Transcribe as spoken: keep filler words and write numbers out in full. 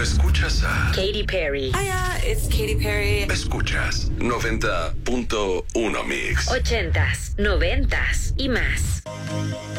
escuchas a Katy Perry. Hiya, it's Katy Perry. Escuchas noventa punto uno Mix. Ochentas, noventas y más.